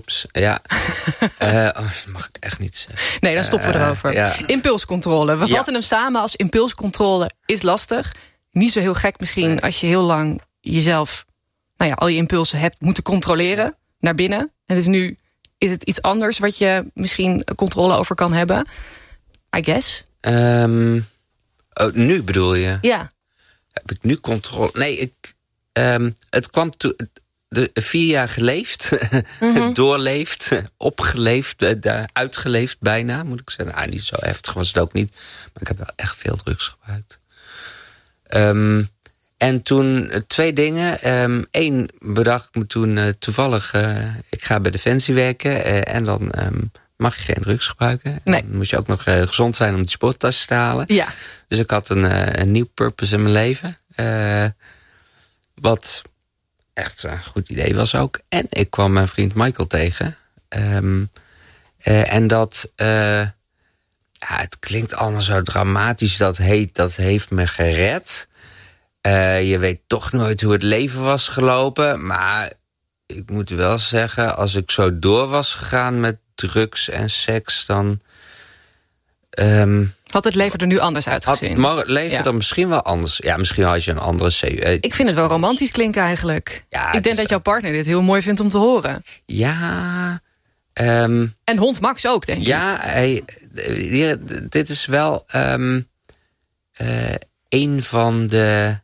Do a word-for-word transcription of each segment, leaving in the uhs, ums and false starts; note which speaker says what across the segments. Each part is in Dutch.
Speaker 1: Oeps, ja. uh, oh, dat mag ik echt niet zeggen.
Speaker 2: Nee, dan stoppen we erover. Uh, ja. Impulscontrole. We ja. vatten hem samen als impulscontrole is lastig. Niet zo heel gek misschien nee. als je heel lang jezelf... nou ja, al je impulsen hebt moeten controleren naar binnen. En dus nu is het iets anders wat je misschien controle over kan hebben. I guess.
Speaker 1: Um, oh, nu bedoel je?
Speaker 2: Ja.
Speaker 1: Heb ik nu controle? Nee, ik, um, het kwam toen... De, vier jaar geleefd, mm-hmm. doorleefd, opgeleefd, uitgeleefd bijna, moet ik zeggen. Nou, niet zo heftig was het ook niet, maar ik heb wel echt veel drugs gebruikt. Um, en toen twee dingen. Um, Eén bedacht ik me toen uh, toevallig, uh, ik ga bij Defensie werken uh, en dan um, mag je geen drugs gebruiken.
Speaker 2: Nee.
Speaker 1: Dan moet je ook nog uh, gezond zijn om die sporttasjes te halen.
Speaker 2: Ja.
Speaker 1: Dus ik had een, uh, een nieuw purpose in mijn leven. Uh, wat... echt een goed idee was ook. En ik kwam mijn vriend Michael tegen. Um, uh, en dat... Uh, ja, het klinkt allemaal zo dramatisch. Dat heet, dat heeft me gered. Uh, je weet toch nooit hoe het leven was gelopen. Maar ik moet wel zeggen... als ik zo door was gegaan met drugs en seks... dan... Um,
Speaker 2: had het leven er nu anders uitgezien?
Speaker 1: Had het leven ja. er misschien wel anders... Ja, misschien had je een andere... C U.
Speaker 2: Ik vind het wel romantisch klinken eigenlijk. Ja, ik denk dat jouw partner dit heel mooi vindt om te horen.
Speaker 1: Ja... Um,
Speaker 2: en hond Max ook, denk ik.
Speaker 1: Ja, hij, hier, dit is wel... Um, uh, een van de...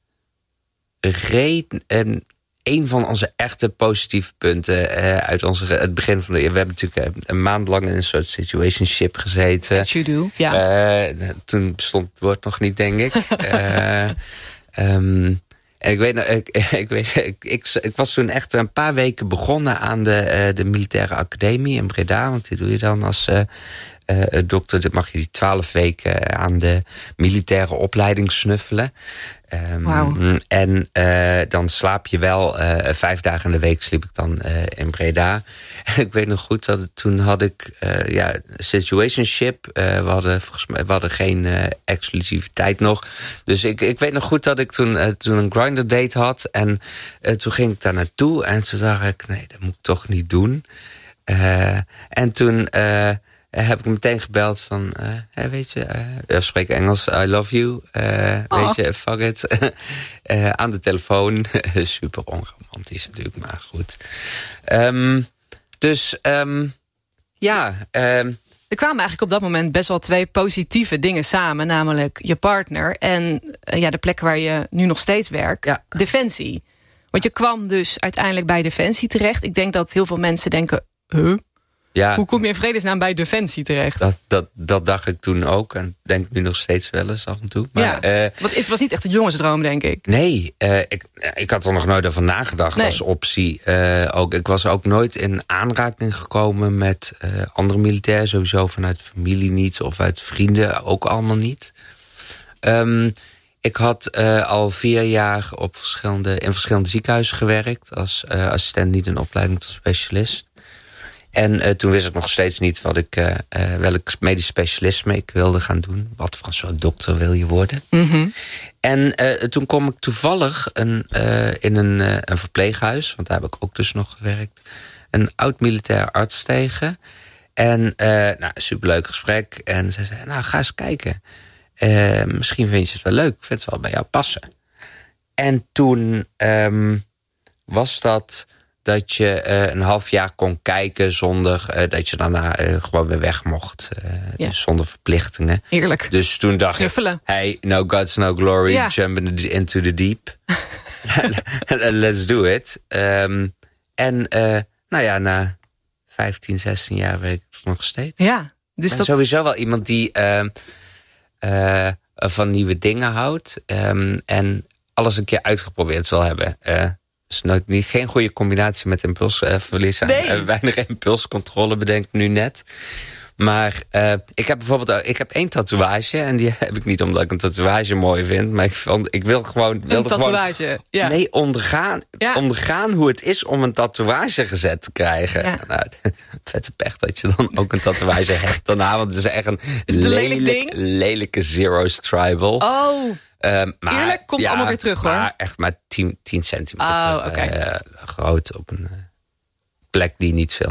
Speaker 1: reden... Een van onze echte positieve punten uh, uit onze, het begin van de... We hebben natuurlijk een maand lang in een soort situationship gezeten.
Speaker 2: That you do, ja.
Speaker 1: Uh, toen bestond het woord nog niet, denk ik. uh, um, en ik weet, ik, ik, weet ik, ik, ik was toen echt een paar weken begonnen aan de, uh, de militaire academie in Breda. Want die doe je dan als... Uh, Uh, dokter, dan mag je die twaalf weken aan de militaire opleiding snuffelen. Um,
Speaker 2: wow.
Speaker 1: En uh, dan slaap je wel, uh, vijf dagen in de week sliep ik dan uh, in Breda. En ik weet nog goed dat het, toen had ik uh, ja, situationship. Uh, we, hadden, volgens mij, we hadden geen uh, exclusiviteit nog. Dus ik, ik weet nog goed dat ik toen, uh, toen een Grindr date had. En uh, toen ging ik daar naartoe. En toen dacht ik, nee, dat moet ik toch niet doen. Uh, en toen... Uh, heb ik meteen gebeld van, uh, hey, weet je, uh, we spreken Engels, I love you, uh, oh. weet je, fuck it. uh, aan de telefoon, super onromantisch natuurlijk, maar goed. Um, dus, um, ja. Um,
Speaker 2: er kwamen eigenlijk op dat moment best wel twee positieve dingen samen, namelijk je partner en uh, ja, de plek waar je nu nog steeds werkt, ja. Defensie. Want je kwam dus uiteindelijk bij Defensie terecht. Ik denk dat heel veel mensen denken, huh? Ja, hoe kom je in vredesnaam bij Defensie terecht?
Speaker 1: Dat, dat, dat dacht ik toen ook. En denk nu nog steeds wel eens af en toe. Maar,
Speaker 2: ja,
Speaker 1: uh,
Speaker 2: want het was niet echt een jongensdroom, denk ik.
Speaker 1: Nee, uh, ik, ik had er nog nooit over nagedacht nee. als optie. Uh, ook, ik was ook nooit in aanraking gekomen met uh, andere militairen. Sowieso vanuit familie niet. Of uit vrienden ook allemaal niet. Um, ik had uh, al vier jaar op verschillende, in verschillende ziekenhuizen gewerkt. Als uh, assistent niet in opleiding tot specialist. En uh, toen wist ik nog steeds niet wat ik, uh, uh, welk medisch specialisme ik wilde gaan doen. Wat voor een soort dokter wil je worden.
Speaker 2: Mm-hmm.
Speaker 1: En uh, toen kom ik toevallig een, uh, in een, uh, een verpleeghuis, want daar heb ik ook dus nog gewerkt, een oud-militair arts tegen. En uh, nou, superleuk gesprek. En zij zei, nou ga eens kijken. Uh, misschien vind je het wel leuk, ik vind het wel bij jou passen. En toen um, was dat... dat je uh, een half jaar kon kijken zonder uh, dat je daarna uh, gewoon weer weg mocht. Uh,
Speaker 2: ja.
Speaker 1: Dus zonder verplichtingen.
Speaker 2: Heerlijk.
Speaker 1: Dus toen dacht
Speaker 2: Knuffelen.
Speaker 1: ik, hey, no guts, no glory,
Speaker 2: ja.
Speaker 1: jump into the deep. Let's do it. Um, en uh, nou ja, na vijftien, zestien jaar weet ik het nog steeds.
Speaker 2: Ja. Dus
Speaker 1: en
Speaker 2: dat...
Speaker 1: sowieso wel iemand die uh, uh, van nieuwe dingen houdt. Um, en alles een keer uitgeprobeerd wil hebben. Uh, Dus nooit, niet, geen goede combinatie met impulsverlies. Uh, nee. uh, weinig impulscontrole bedenk ik nu net. Maar uh, ik heb bijvoorbeeld ik heb één tatoeage. En die heb ik niet omdat ik een tatoeage mooi vind. Maar ik, vond, ik wil gewoon...
Speaker 2: Een tatoeage,
Speaker 1: gewoon,
Speaker 2: ja.
Speaker 1: Nee, ondergaan,
Speaker 2: ja.
Speaker 1: ondergaan hoe het is om een tatoeage gezet te krijgen.
Speaker 2: Ja.
Speaker 1: Nou, vette pech dat je dan ook een tatoeage hebt daarna. Want het is echt een
Speaker 2: is het een
Speaker 1: lelijk,
Speaker 2: lelijk ding?
Speaker 1: lelijke Zero's Tribal.
Speaker 2: Oh,
Speaker 1: Um, maar,
Speaker 2: eerlijk? Komt
Speaker 1: ja,
Speaker 2: allemaal weer terug, hoor.
Speaker 1: Maar echt maar tien centimeter
Speaker 2: oh, okay.
Speaker 1: uh, groot op een uh, plek die niet veel